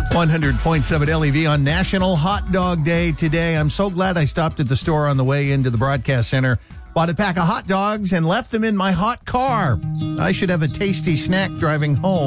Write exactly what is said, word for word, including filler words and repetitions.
one hundred point seven L E V on National Hot Dog Day today. I'm so glad I stopped at the store on the way into the broadcast center, bought a pack of hot dogs, and left them in my hot car. I should have a tasty snack driving home.